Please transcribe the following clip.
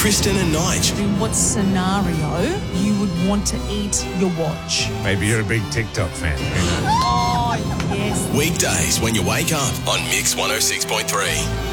Kristen and Nige. In what scenario you would want to eat your watch? Maybe you're a big TikTok fan. Oh, yes. Weekdays when you wake up on Mix 106.3.